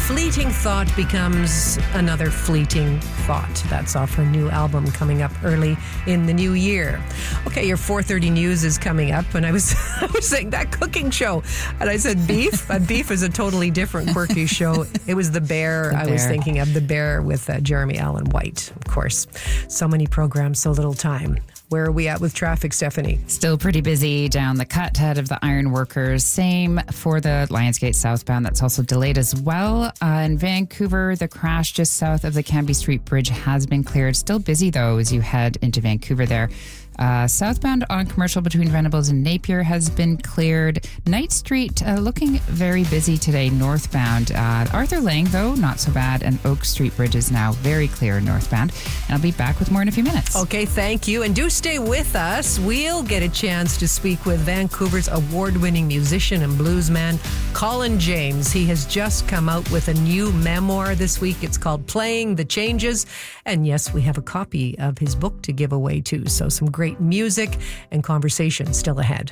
fleeting thought becomes another fleeting thought. That's off her new album coming up early in the new year. Okay, your 4:30 news is coming up, and I was saying that cooking show, and I said beef. Beef is a totally different quirky show. It was The Bear. I was thinking of The Bear with Jeremy Allen White, of course. So many programs, so little time. Where are we at with traffic, Stephanie? Still pretty busy down the cut ahead of the Ironworkers. Same for the Lionsgate southbound. That's also delayed as well. In Vancouver, the crash just south of the Cambie Street Bridge has been cleared. Still busy, though, as you head into Vancouver there. Southbound on Commercial between Venables and Napier has been cleared. Knight Street looking very busy today northbound. Arthur Lang, though, not so bad. And Oak Street Bridge is now very clear northbound. And I'll be back with more in a few minutes. Okay, thank you. And do stay with us. We'll get a chance to speak with Vancouver's award-winning musician and bluesman, Colin James. He has just come out with a new memoir this week. It's called Playing the Changes. And yes, we have a copy of his book to give away, too. So some great music and conversation still ahead.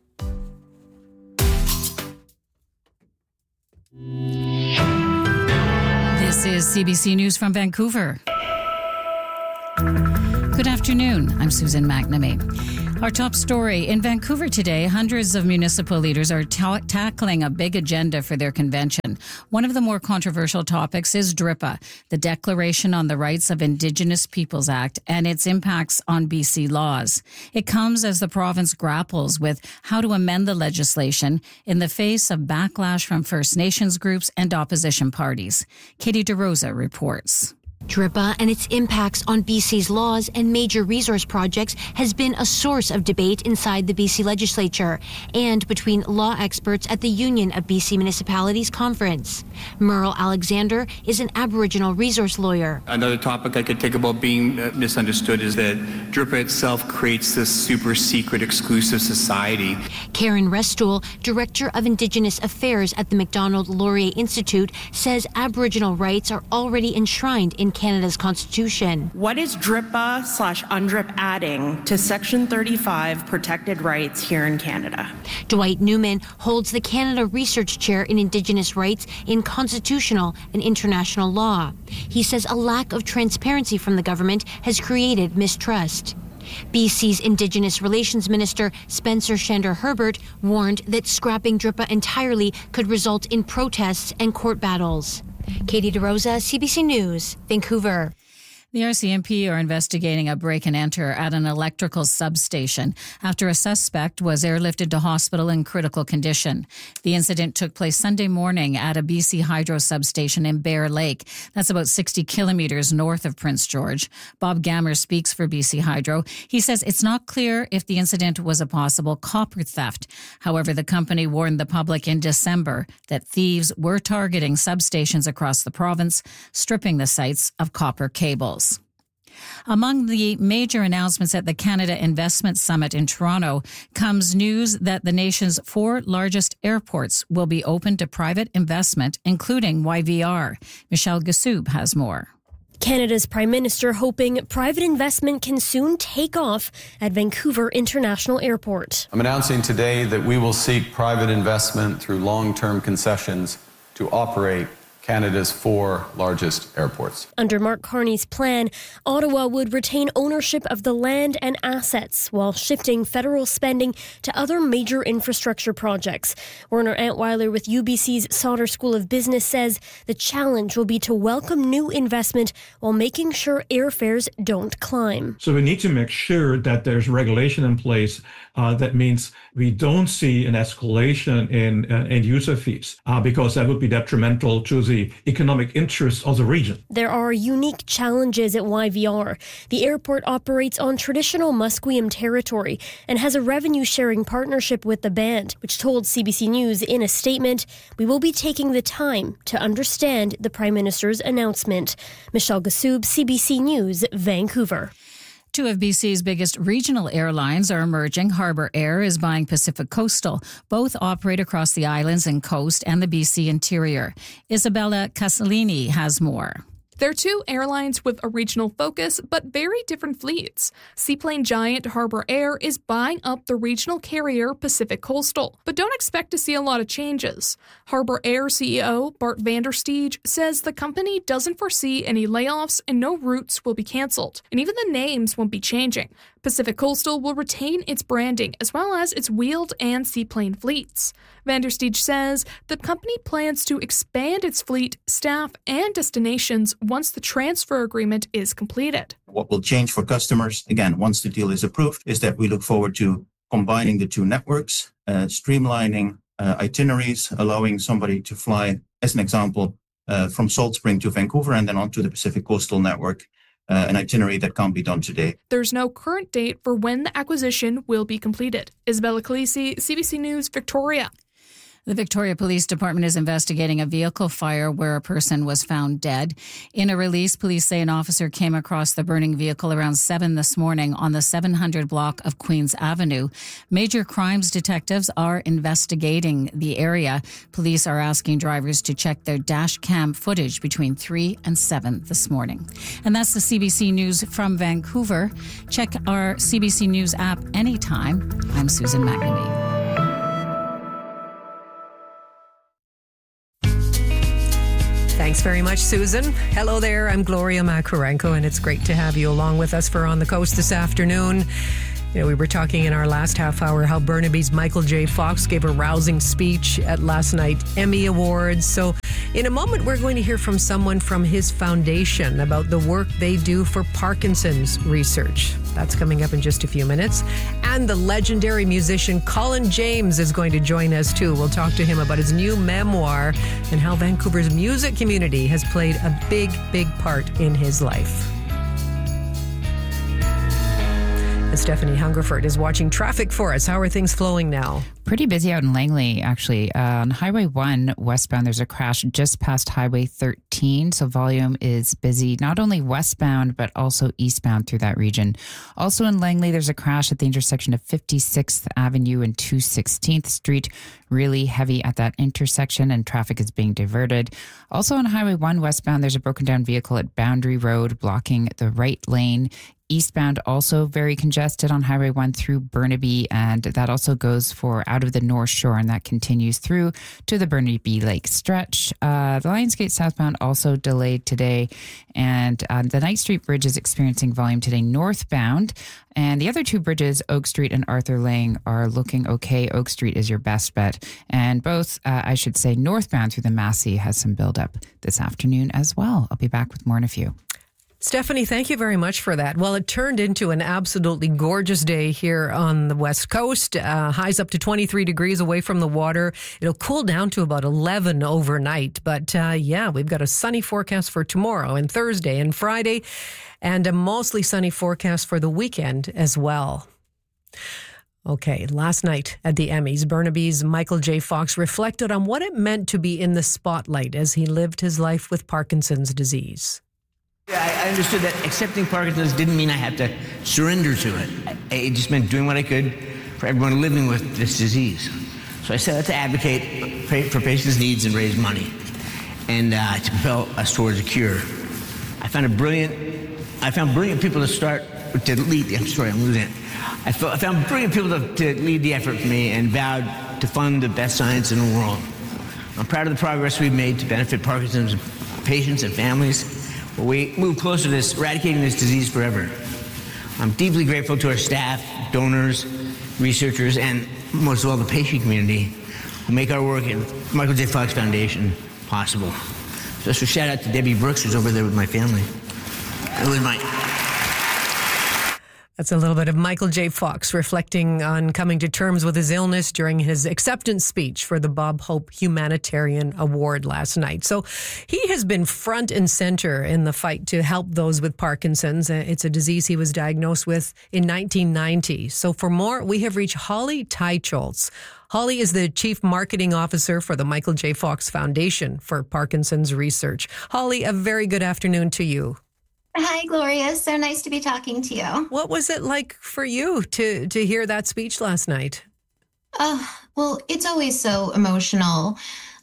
This is CBC News from Vancouver. Good afternoon. I'm Susan McNamee. Our top story. In Vancouver today, hundreds of municipal leaders are tackling a big agenda for their convention. One of the more controversial topics is DRIPA, the Declaration on the Rights of Indigenous Peoples Act, and its impacts on BC laws. It comes as the province grapples with how to amend the legislation in the face of backlash from First Nations groups and opposition parties. Katie DeRosa reports. DRIPA and its impacts on BC's laws and major resource projects has been a source of debate inside the BC legislature and between law experts at the Union of BC Municipalities Conference. Merle Alexander is an Aboriginal resource lawyer. Another topic I could think about being misunderstood is that DRIPA itself creates this super secret exclusive society. Karen Restool, Director of Indigenous Affairs at the Macdonald Laurier Institute, says Aboriginal rights are already enshrined in Canada's Constitution. What is DRIPA/UNDRIP adding to Section 35 protected rights here in Canada? Dwight Newman holds the Canada Research Chair in Indigenous Rights in Constitutional and International Law. He says a lack of transparency from the government has created mistrust. BC's Indigenous Relations Minister Spencer Shander Herbert warned that scrapping DRIPA entirely could result in protests and court battles. Katie DeRosa, CBC News, Vancouver. The RCMP are investigating a break and enter at an electrical substation after a suspect was airlifted to hospital in critical condition. The incident took place Sunday morning at a BC Hydro substation in Bear Lake. That's about 60 kilometers north of Prince George. Bob Gammer speaks for BC Hydro. He says it's not clear if the incident was a possible copper theft. However, the company warned the public in December that thieves were targeting substations across the province, stripping the sites of copper cables. Among the major announcements at the Canada Investment Summit in Toronto comes news that the nation's 4 largest airports will be open to private investment, including YVR. Michelle Gassoub has more. Canada's Prime Minister hoping private investment can soon take off at Vancouver International Airport. I'm announcing today that we will seek private investment through long-term concessions to operate Canada's 4 largest airports. Under Mark Carney's plan, Ottawa would retain ownership of the land and assets while shifting federal spending to other major infrastructure projects. Werner Antweiler with UBC's Sauder School of Business says the challenge will be to welcome new investment while making sure airfares don't climb. So we need to make sure that there's regulation in place that means we don't see an escalation in end-user fees because that would be detrimental to the economic interests of the region. There are unique challenges at YVR. The airport operates on traditional Musqueam territory and has a revenue-sharing partnership with the band, which told CBC News in a statement, "We will be taking the time to understand the Prime Minister's announcement." Michelle Gassoub, CBC News, Vancouver. 2 of BC's biggest regional airlines are emerging. Harbour Air is buying Pacific Coastal. Both operate across the islands and coast and the BC interior. Isabella Casalini has more. They're two airlines with a regional focus, but very different fleets. Seaplane giant Harbour Air is buying up the regional carrier Pacific Coastal, but don't expect to see a lot of changes. Harbour Air CEO Bart Vandersteege says the company doesn't foresee any layoffs and no routes will be canceled, and even the names won't be changing. Pacific Coastal will retain its branding as well as its wheeled and seaplane fleets. Vandersteege says the company plans to expand its fleet, staff, and destinations once the transfer agreement is completed. What will change for customers, again, once the deal is approved, is that we look forward to combining the two networks, streamlining itineraries, allowing somebody to fly, as an example, from Salt Spring to Vancouver and then onto the Pacific Coastal Network, an itinerary that can't be done today. There's no current date for when the acquisition will be completed. Isabella Calisi, CBC News, Victoria. The Victoria Police Department is investigating a vehicle fire where a person was found dead. In a release, police say an officer came across the burning vehicle around 7 this morning on the 700 block of Queen's Avenue. Major crimes detectives are investigating the area. Police are asking drivers to check their dash cam footage between 3 and 7 this morning. And that's the CBC News from Vancouver. Check our CBC News app anytime. I'm Susan McNamee. Thanks very much, Susan. Hello there, I'm Gloria Makarenko, and it's great to have you along with us for On the Coast this afternoon. You know, we were talking in our last half hour how Burnaby's Michael J. Fox gave a rousing speech at last night's Emmy Awards. So in a moment, we're going to hear from someone from his foundation about the work they do for Parkinson's research. That's coming up in just a few minutes. And the legendary musician Colin James is going to join us too. We'll talk to him about his new memoir and how Vancouver's music community has played a big, big part in his life. And Stephanie Hungerford is watching traffic for us. How are things flowing now? Pretty busy out in Langley, actually. On Highway 1 westbound, there's a crash just past Highway 13. So volume is busy, not only westbound, but also eastbound through that region. Also in Langley, there's a crash at the intersection of 56th Avenue and 216th Street. Really heavy at that intersection and traffic is being diverted. Also on Highway 1 westbound, there's a broken down vehicle at Boundary Road blocking the right lane. Eastbound also very congested on Highway 1 through Burnaby, and that also goes for out of the North Shore, and that continues through to the Burnaby Lake stretch. The Lionsgate southbound also delayed today, and the Knight Street Bridge is experiencing volume today northbound, and the other two bridges, Oak Street and Arthur Lang, are looking okay. Oak Street is your best bet, and both, I should say, northbound through the Massey has some buildup this afternoon as well. I'll be back with more in a few. Stephanie, thank you very much for that. Well, it turned into an absolutely gorgeous day here on the West Coast. Highs up to 23 degrees away from the water. It'll cool down to about 11 overnight. But we've got a sunny forecast for tomorrow and Thursday and Friday, and a mostly sunny forecast for the weekend as well. Okay, last night at the Emmys, Burnaby's Michael J. Fox reflected on what it meant to be in the spotlight as he lived his life with Parkinson's disease. I understood that accepting Parkinson's didn't mean I had to surrender to it. It just meant doing what I could for everyone living with this disease. So I set out to advocate for patients' needs and raise money, and to propel us towards a cure. I found brilliant people to lead. I'm sorry, I'm losing it. I found brilliant people to lead the effort for me, and vowed to fund the best science in the world. I'm proud of the progress we've made to benefit Parkinson's patients and families. We move closer to eradicating this disease forever. I'm deeply grateful to our staff, donors, researchers, and most of all the patient community who make our work at Michael J. Fox Foundation possible. Special shout out to Debbie Brooks, who's over there with my family. That's a little bit of Michael J. Fox reflecting on coming to terms with his illness during his acceptance speech for the Bob Hope Humanitarian Award last night. So he has been front and center in the fight to help those with Parkinson's. It's a disease he was diagnosed with in 1990. So for more, we have reached Holly Teicholz. Holly is the Chief Marketing Officer for the Michael J. Fox Foundation for Parkinson's Research. Holly, a very good afternoon to you. Hi, Gloria. So nice to be talking to you. What was it like for you to hear that speech last night? Well, it's always so emotional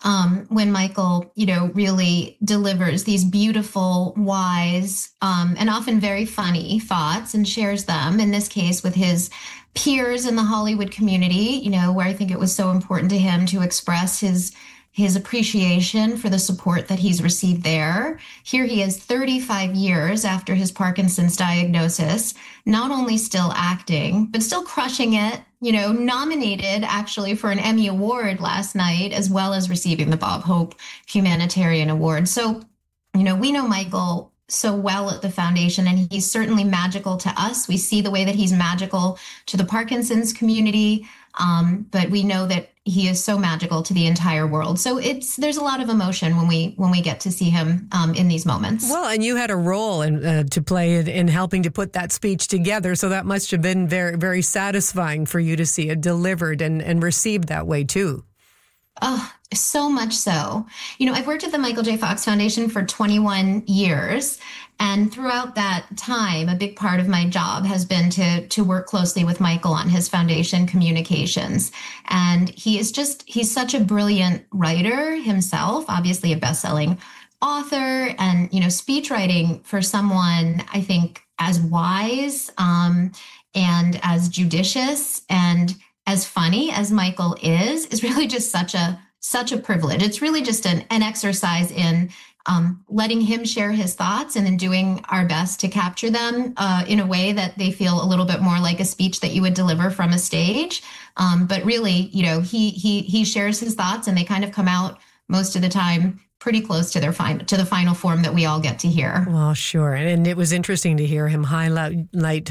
when Michael, really delivers these beautiful, wise, and often very funny thoughts and shares them, in this case with his peers in the Hollywood community, where I think it was so important to him to express his appreciation for the support that he's received there. Here he is 35 years after his Parkinson's diagnosis, not only still acting, but still crushing it, nominated actually for an Emmy Award last night, as well as receiving the Bob Hope Humanitarian Award. So, we know Michael so well at the foundation, and he's certainly magical to us. We see the way that he's magical to the Parkinson's community, but we know that he is so magical to the entire world. So there's a lot of emotion when we get to see him in these moments. Well, and you had a role to play in helping to put that speech together, so that must have been very, very satisfying for you to see it delivered and received that way too. Oh, so much so. I've worked at the Michael J. Fox Foundation for 21 years. And throughout that time, a big part of my job has been to work closely with Michael on his foundation communications. And he's such a brilliant writer himself, obviously a best-selling author, and, speech writing for someone, I think, as wise and as judicious and as funny as Michael is really just such a privilege. It's really just an exercise in letting him share his thoughts and in doing our best to capture them in a way that they feel a little bit more like a speech that you would deliver from a stage. But really, he shares his thoughts, and they kind of come out most of the time pretty close to the final form that we all get to hear. Well, sure. And it was interesting to hear him highlight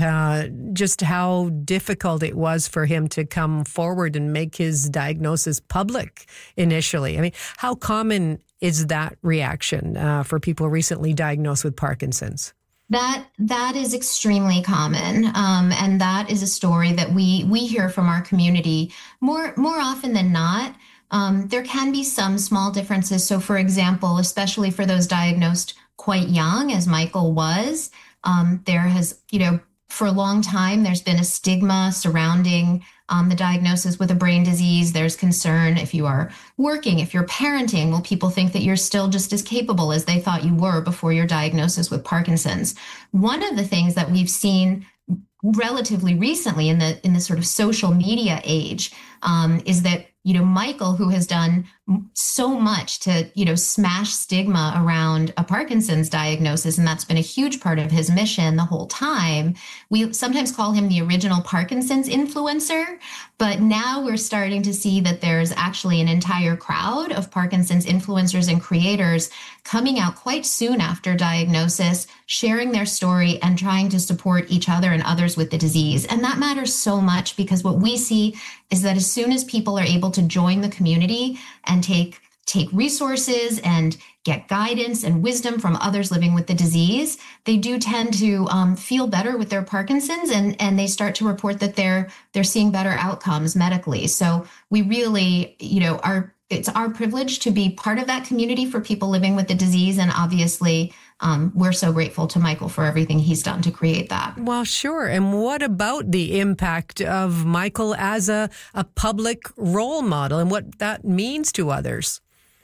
just how difficult it was for him to come forward and make his diagnosis public initially. I mean, how common is that reaction for people recently diagnosed with Parkinson's? That is extremely common, and that is a story that we hear from our community more often than not. There can be some small differences. So, for example, especially for those diagnosed quite young, as Michael was, there has, for a long time, there's been a stigma surrounding the diagnosis with a brain disease. There's concern if you are working, if you're parenting, will people think that you're still just as capable as they thought you were before your diagnosis with Parkinson's? One of the things that we've seen relatively recently in the sort of social media age is that Michael, who has done so much to, smash stigma around a Parkinson's diagnosis, and that's been a huge part of his mission the whole time. We sometimes call him the original Parkinson's influencer, but now we're starting to see that there's actually an entire crowd of Parkinson's influencers and creators coming out quite soon after diagnosis, sharing their story and trying to support each other and others with the disease. And that matters so much, because what we see is that as soon as people are able to join the community and take resources and get guidance and wisdom from others living with the disease, they do tend to feel better with their Parkinson's, and they start to report that they're seeing better outcomes medically. So we really, it's our privilege to be part of that community for people living with the disease. And obviously, we're so grateful to Michael for everything he's done to create that. Well, sure. And what about the impact of Michael as a public role model and what that means to others?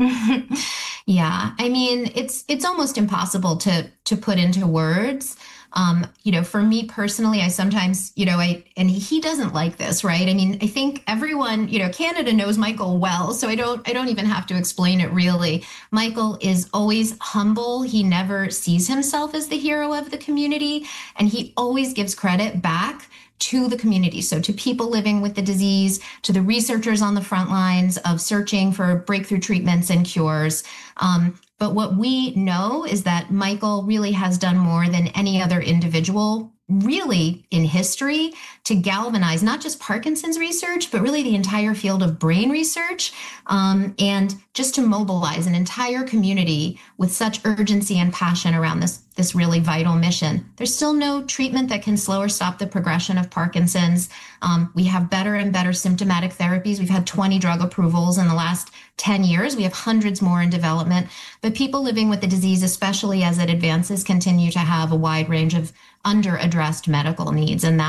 Yeah, I mean, it's almost impossible to put into words. For me personally, I sometimes, and he doesn't like this, right? I mean, I think everyone, Canada knows Michael well, so I don't even have to explain it really. Michael is always humble. He never sees himself as the hero of the community, and he always gives credit back to the community. So to people living with the disease, to the researchers on the front lines of searching for breakthrough treatments and cures. But what we know is that Michael really has done more than any other individual really in history to galvanize not just Parkinson's research, but really the entire field of brain research, and just to mobilize an entire community with such urgency and passion around this really vital mission. There's still no treatment that can slow or stop the progression of Parkinson's. We have better and better symptomatic therapies. We've had 20 drug approvals in the last 10 years. We have hundreds more in development. But people living with the disease, especially as it advances, continue to have a wide range of under-addressed medical needs. And that's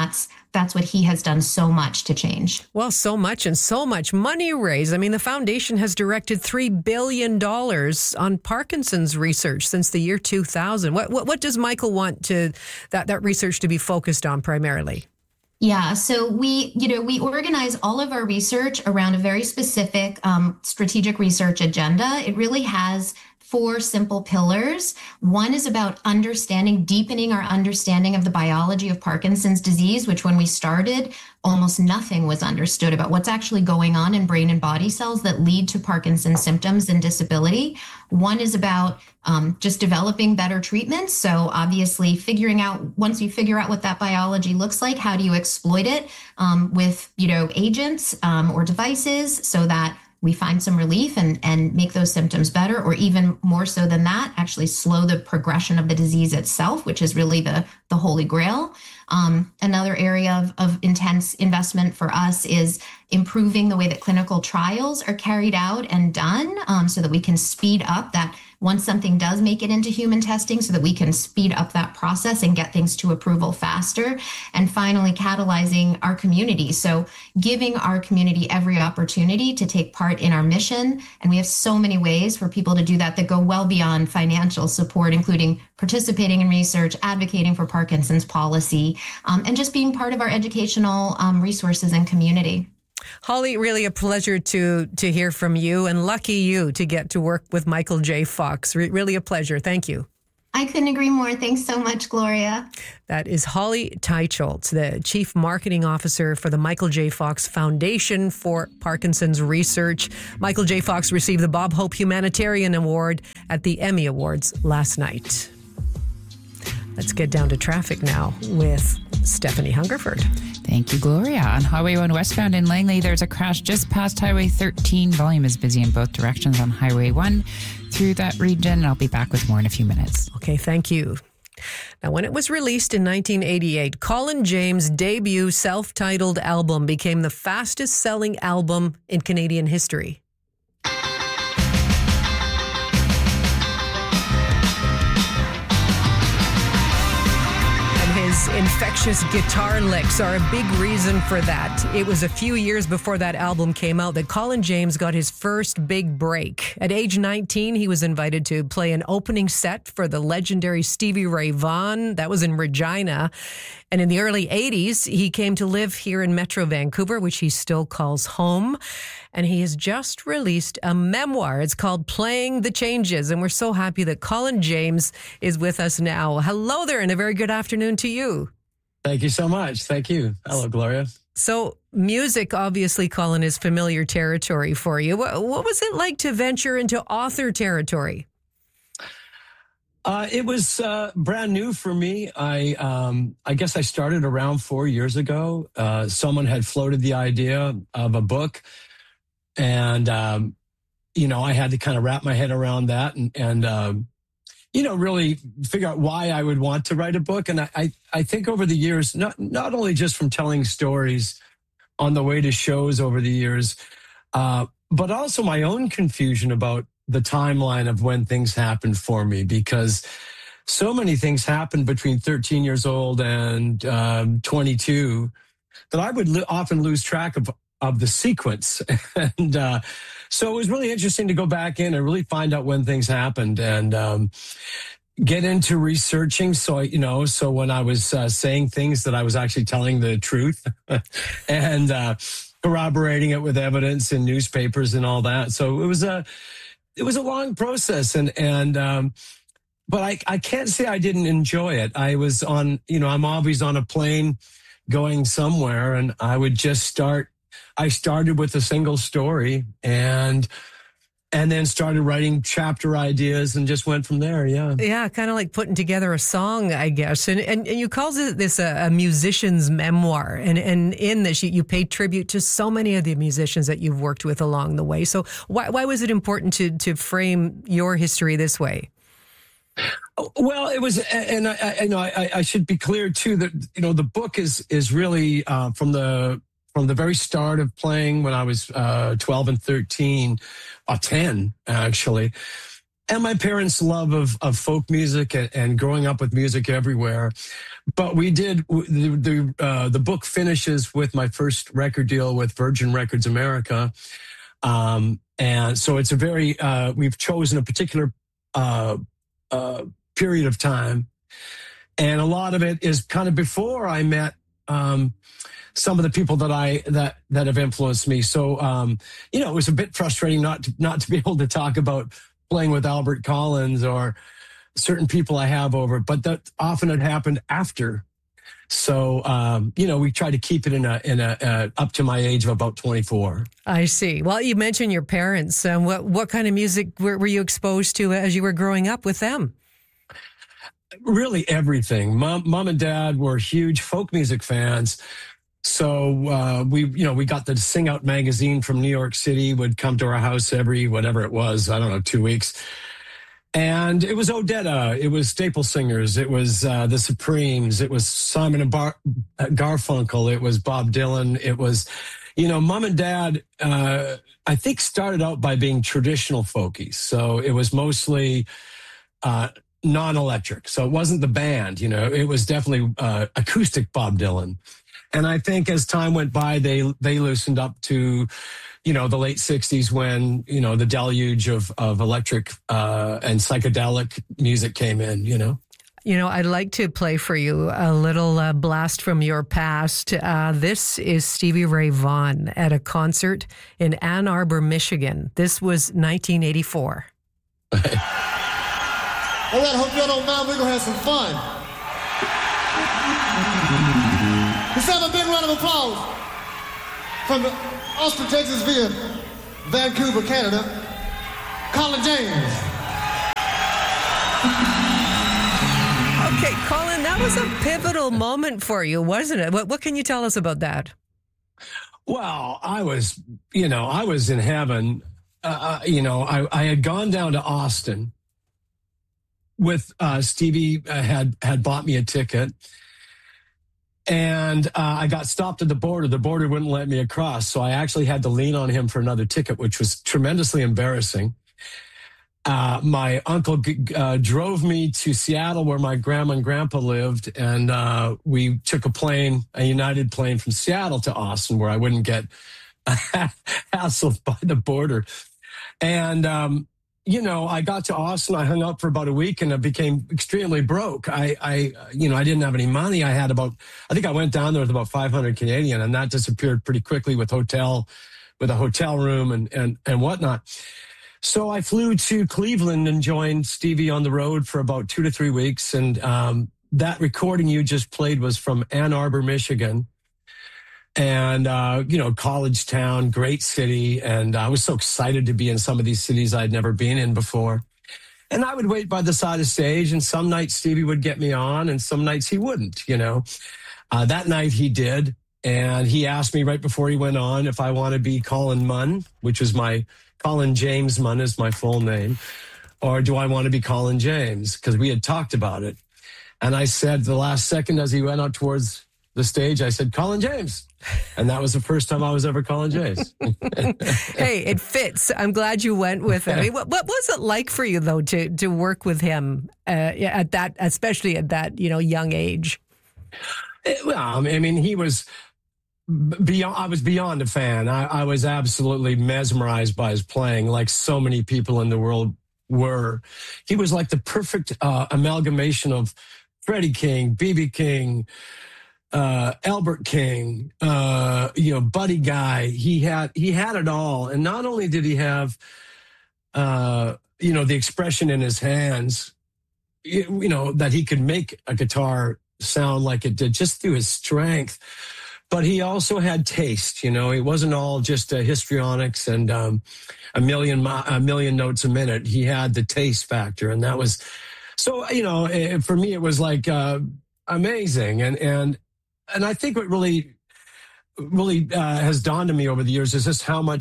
that's what he has done so much to change. Well, so much and so much money raised. I mean, the foundation has directed $3 billion on Parkinson's research since the year 2000. What does Michael want that research to be focused on primarily? Yeah, so we organize all of our research around a very specific strategic research agenda. It really has 4 simple pillars. One is about deepening our understanding of the biology of Parkinson's disease, which when we started, almost nothing was understood about what's actually going on in brain and body cells that lead to Parkinson's symptoms and disability. One is about just developing better treatments. So obviously once you figure out what that biology looks like, how do you exploit it with, agents or devices so that we find some relief and make those symptoms better, or even more so than that, actually slow the progression of the disease itself, which is really the holy grail. Another area of intense investment for us is improving the way that clinical trials are carried out and done so that we can speed up that once something does make it into human testing, so that we can speed up that process and get things to approval faster. And finally, catalyzing our community. So giving our community every opportunity to take part in our mission. And we have so many ways for people to do that go well beyond financial support, including participating in research, advocating for Parkinson's policy, and just being part of our educational resources and community. Holly, really a pleasure to hear from you, and lucky you to get to work with Michael J. Fox. Really a pleasure. Thank you. I couldn't agree more. Thanks so much, Gloria. That is Holly Teicholz, the Chief Marketing Officer for the Michael J. Fox Foundation for Parkinson's Research. Michael J. Fox received the Bob Hope Humanitarian Award at the Emmy Awards last night. Let's get down to traffic now with Stephanie Hungerford. Thank you, Gloria. On Highway 1 westbound in Langley, there's a crash just past Highway 13. Volume is busy in both directions on Highway 1 through that region. I'll be back with more in a few minutes. Okay, thank you. Now, when it was released in 1988, Colin James' debut self-titled album became the fastest-selling album in Canadian history. His infectious guitar licks are a big reason for that. It was a few years before that album came out that Colin James got his first big break. At age 19, he was invited to play an opening set for the legendary Stevie Ray Vaughan. That was in Regina. And in the early 80s, he came to live here in Metro Vancouver, which he still calls home. And he has just released a memoir. It's called Playing the Changes. And we're so happy that Colin James is with us now. Hello there, and a very good afternoon to you. Thank you so much. Thank you. Hello, Gloria. So music, obviously, Colin, is familiar territory for you. What was it like to venture into author territory? It was brand new for me. I guess I started around 4 years ago. Someone had floated the idea of a book. And, I had to kind of wrap my head around that and really figure out why I would want to write a book. And I think over the years, not only just from telling stories on the way to shows over the years, but also my own confusion about the timeline of when things happened for me, because so many things happened between 13 years old and 22 that I would often lose track of the sequence. And so it was really interesting to go back in and really find out when things happened and get into researching. So when I was saying things that I was actually telling the truth and corroborating it with evidence in newspapers and all that. So it was a long process but I can't say I didn't enjoy it. I was on, I'm always on a plane going somewhere, and I would just start. I started with a single story and then started writing chapter ideas and just went from there. Yeah. Yeah. Kind of like putting together a song, I guess. And you call this a musician's memoir. And in this, you pay tribute to so many of the musicians that you've worked with along the way. So why was it important to frame your history this way? Well, it was, and I should be clear too that, the book is really from the very start of playing when I was 12 and 13, or 10 actually. and my parents' love of folk music and growing up with music everywhere. But we did, the book finishes with my first record deal with Virgin Records America. And so it's a very, we've chosen a particular period of time. And a lot of it is kind of before I met some of the people that have influenced me. So, it was a bit frustrating not to be able to talk about playing with Albert Collins or certain people I have over, but that often had happened after. So, we try to keep it in a up to my age of about 24. I see. Well, you mentioned your parents. What kind of music were you exposed to as you were growing up with them? Really everything. Mom and Dad were huge folk music fans. So we got the Sing Out magazine from New York City, would come to our house every, whatever it was, 2 weeks. And it was Odetta, it was Staple Singers, it was the Supremes, it was Simon and Garfunkel, it was Bob Dylan, it was, Mom and Dad, I think started out by being traditional folkies. So it was mostly non-electric. So it wasn't the band, it was definitely acoustic Bob Dylan. And I think as time went by, they loosened up to, the late 60s when, the deluge of electric and psychedelic music came in, I'd like to play for you a little blast from your past. This is Stevie Ray Vaughan at a concert in Ann Arbor, Michigan. This was 1984. All right, hope y'all don't mind. We're going to have some fun. Let's have a big round of applause from Austin, Texas via Vancouver, Canada, Colin James. Okay, Colin, that was a pivotal moment for you, wasn't it? What can you tell us about that? Well, I was in heaven. I had gone down to Austin with Stevie had bought me a ticket. And I got stopped at the border. The border wouldn't let me across. So I actually had to lean on him for another ticket, which was tremendously embarrassing. My uncle drove me to Seattle where my grandma and grandpa lived. And we took a United plane from Seattle to Austin where I wouldn't get hassled by the border. And, I got to Austin. I hung up for about a week and I became extremely broke. I didn't have any money. I think I went down there with about 500 Canadian and that disappeared pretty quickly with a hotel room and whatnot. So I flew to Cleveland and joined Stevie on the road for about 2 to 3 weeks. And that recording you just played was from Ann Arbor, Michigan. And, college town, great city. And I was so excited to be in some of these cities I'd never been in before. And I would wait by the side of stage and some nights Stevie would get me on and some nights he wouldn't, That night he did. And he asked me right before he went on if I want to be Colin Munn, which is Colin James Munn is my full name, or do I want to be Colin James? Because we had talked about it. And I said the last second as he went out towards the stage, I said, Colin James. And that was the first time I was ever Colin James. Hey, it fits. I'm glad you went with it. I mean, what was it like for you, though, to work with him especially at that, young age? Well, I mean, he was beyond. I was beyond a fan. I was absolutely mesmerized by his playing, like so many people in the world were. He was like the perfect amalgamation of Freddie King, B.B. King, Albert King, Buddy Guy. He had it all. And not only did he have, the expression in his hands, that he could make a guitar sound like it did just through his strength, but he also had taste. It wasn't all just histrionics and a million notes a minute. He had the taste factor, and that was so. For me, it was like amazing, and I think what really has dawned on me over the years is just what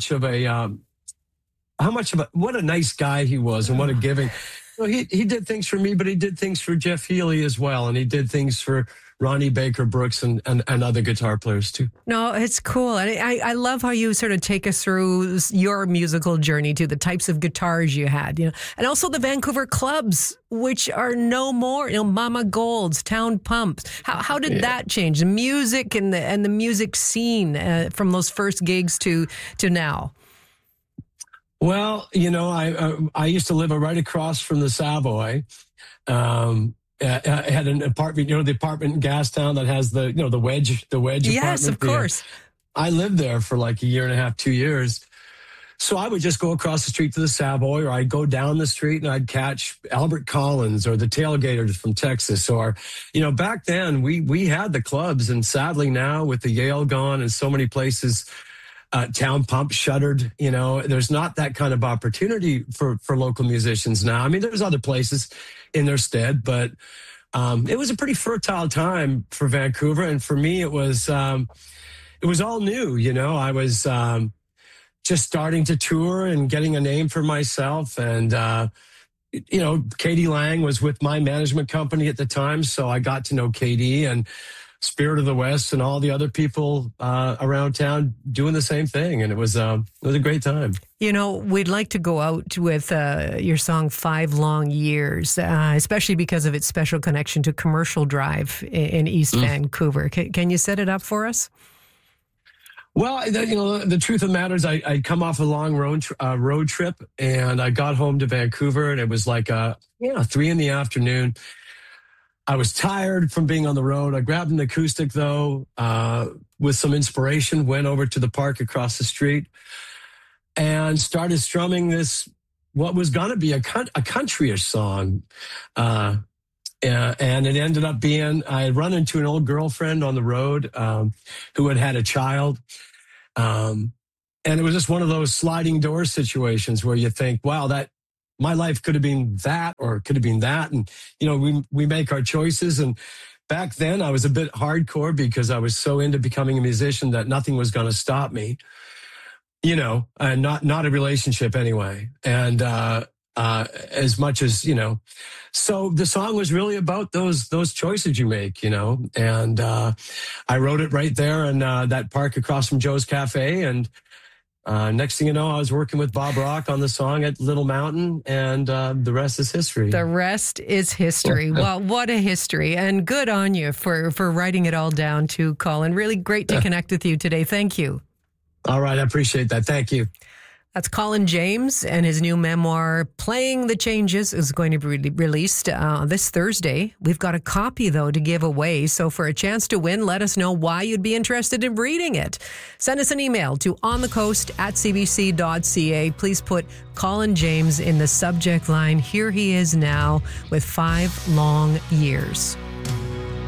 a nice guy he was, and what a giving. He did things for me, but he did things for Jeff Healey as well, and he did things for Ronnie Baker Brooks and other guitar players too. No, it's cool. And I love how you sort of take us through your musical journey to the types of guitars you had, and also the Vancouver clubs, which are no more, Mama Gold's, Town Pumps. How did that change? The music and the music scene from those first gigs to now? Well, I used to live right across from the Savoy. I had an apartment, the apartment in Gastown that has the wedge apartment. Yes, of course. I lived there for like a year and a half, 2 years. So I would just go across the street to the Savoy, or I'd go down the street and I'd catch Albert Collins or the Tailgaters from Texas. Or, back then we had the clubs, and sadly now with the Yale gone and so many places, Town Pump shuttered, there's not that kind of opportunity for local musicians now. I mean, there's other places in their stead, but it was a pretty fertile time for Vancouver. And for me, it was all new. I was just starting to tour and getting a name for myself. And, Katie Lang was with my management company at the time. So I got to know Katie and Spirit of the West and all the other people around town doing the same thing. And it was a great time. We'd like to go out with your song 5 Long Years, especially because of its special connection to Commercial Drive in East Vancouver. Can you set it up for us? Well, the truth of the matter is I'd come off a long road trip, and I got home to Vancouver, and it was like 3 p.m. I was tired from being on the road. I grabbed an acoustic, though, with some inspiration, went over to the park across the street and started strumming what was going to be a countryish song. And it ended up being, I had run into an old girlfriend on the road who had a child. And it was just one of those sliding door situations where you think, wow, my life could have been that, or it could have been that. And, we make our choices. And back then I was a bit hardcore because I was so into becoming a musician that nothing was going to stop me, and not a relationship anyway. And, as much as, so the song was really about those choices you make, and, I wrote it right there in that park across from Joe's Cafe. And, next thing you know, I was working with Bob Rock on the song at Little Mountain, and the rest is history. The rest is history. Well, what a history. And good on you for writing it all down too, Colin. Really great to connect with you today. Thank you. All right. I appreciate that. Thank you. That's Colin James, and his new memoir, Playing the Changes, is going to be released this Thursday. We've got a copy, though, to give away. So for a chance to win, let us know why you'd be interested in reading it. Send us an email to onthecoast@cbc.ca. Please put Colin James in the subject line. Here he is now with 5 Long Years.